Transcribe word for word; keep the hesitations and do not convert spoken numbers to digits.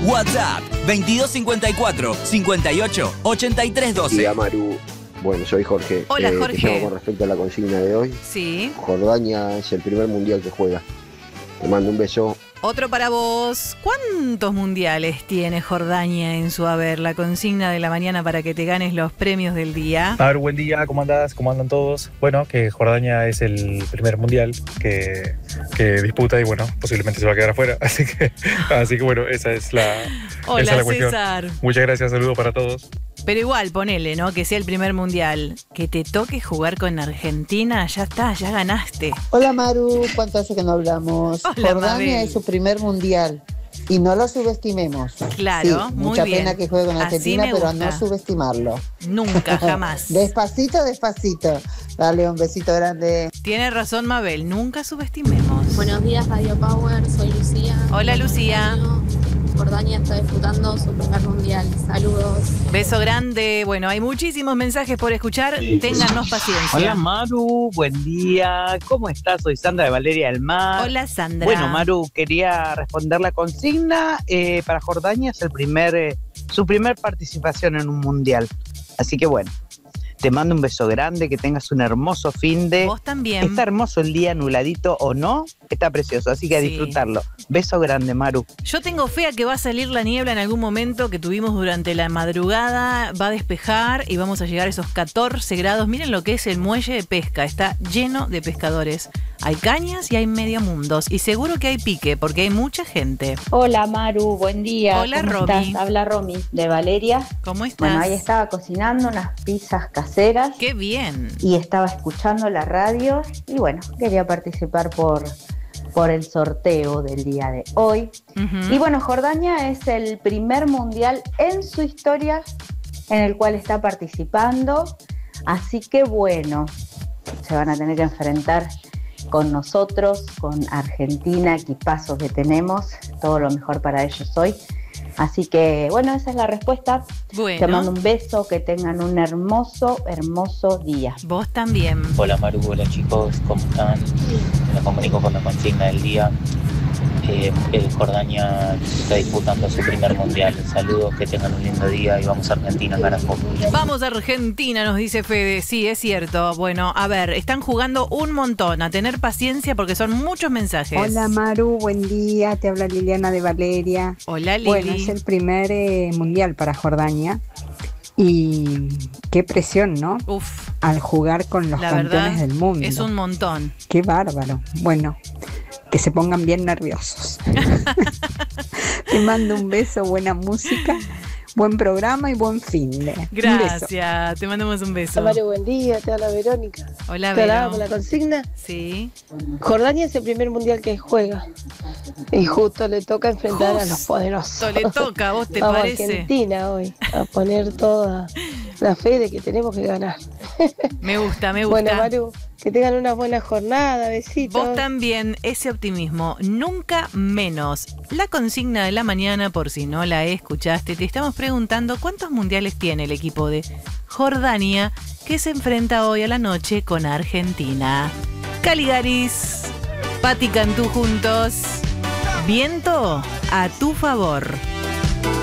WhatsApp veintidós cincuenta y cuatro, cincuenta y ocho, ochenta y tres doce. Sí, Amaru. Bueno, soy Jorge. Hola, eh, Jorge. Te llamo con respecto a la consigna de hoy. Sí. Jordania es el primer mundial que juega. Te mando un beso. Otro para vos. ¿Cuántos mundiales tiene Jordania en su haber? La consigna de la mañana para que te ganes los premios del día. A ver, buen día, ¿cómo andás? ¿Cómo andan todos? Bueno, que Jordania es el primer mundial que, que disputa y bueno, posiblemente se va a quedar afuera. Así que, así que bueno, esa es la, Hola, esa es la cuestión. César. Muchas gracias, saludos para todos. Pero igual, ponele, ¿no? Que sea el primer mundial. Que te toque jugar con Argentina, ya está, ya ganaste. Hola Maru, ¿cuánto hace que no hablamos? Hola, Jordania Mabel. es su primer mundial y no lo subestimemos. Claro, sí, muy mucha bien. pena que juegue con Así Argentina, me pero gusta. no subestimarlo. Nunca, jamás. Despacito, despacito. Dale un besito grande. Tiene razón Mabel, nunca subestimemos. Buenos días, Radio Power, soy Lucía. Hola, Lucía. Jordania está disputando su primer mundial. Saludos. Beso grande. Bueno, hay muchísimos mensajes por escuchar. Téngannos paciencia. Hola Maru, buen día. ¿Cómo estás? Soy Sandra de Valeria del Mar. Hola, Sandra. Bueno, Maru, quería responder la consigna. Eh, para Jordania es el primer, eh, su primer participación en un mundial. Así que bueno, te mando un beso grande, que tengas un hermoso fin de... Vos también. Está hermoso el día, nubladito o no, está precioso, así que a Sí. disfrutarlo. Beso grande, Maru. Yo tengo fe a que va a salir la niebla en algún momento que tuvimos durante la madrugada, va a despejar y vamos a llegar a esos catorce grados. Miren lo que es el muelle de pesca, está lleno de pescadores. Hay cañas y hay mediamundos y seguro que hay pique porque hay mucha gente. Hola Maru, buen día. Hola, ¿Cómo Romy. estás? Habla Romy de Valeria. ¿Cómo estás? Bueno, ahí estaba cocinando unas pizzas caseras ¡Qué bien! y estaba escuchando la radio y bueno, quería participar por, por el sorteo del día de hoy. Ujú. Y bueno, Jordania es el primer mundial en su historia en el cual está participando, así que bueno, se van a tener que enfrentar con nosotros, con Argentina, equipazos que tenemos, todo lo mejor para ellos hoy. Así que bueno, esa es la respuesta. Bueno. Te mando un beso, que tengan un hermoso, hermoso día. Vos también. Hola Maru, hola chicos, ¿cómo están? Me comunico con la consigna del día. Eh, eh, Jordania está disputando su primer mundial. Saludos, que tengan un lindo día y vamos a Argentina, carajo. Vamos a Argentina, nos dice Fede. Sí, es cierto. Bueno, a ver, están jugando un montón. A tener paciencia porque son muchos mensajes. Hola Maru, buen día. Te habla Liliana de Valeria. Hola, Lili. Bueno, es el primer eh, mundial para Jordania. Y qué presión, ¿no? Uf, Al jugar con los la campeones verdad del mundo. es un montón. Qué bárbaro. Bueno, que se pongan bien nerviosos. Te mando un beso, buena música, buen programa y buen fin de. Un beso. Gracias, te mandamos un beso. Mario, buen día, te habla Verónica. Hola, ¿Te hablaba Vero. con la consigna? Sí. Jordania es el primer mundial que juega y justo le toca enfrentar a los poderosos. Justo le toca, ¿a vos te Vamos a parece? Argentina hoy, a poner toda la fe de que tenemos que ganar. Me gusta, me gusta. Bueno, Maru, que tengan una buena jornada, besitos. Vos también, ese optimismo, nunca menos. La consigna de la mañana, por si no la escuchaste, te estamos preguntando cuántos mundiales tiene el equipo de Jordania que se enfrenta hoy a la noche con Argentina. Caligaris, Pati Cantú juntos. Viento a tu favor.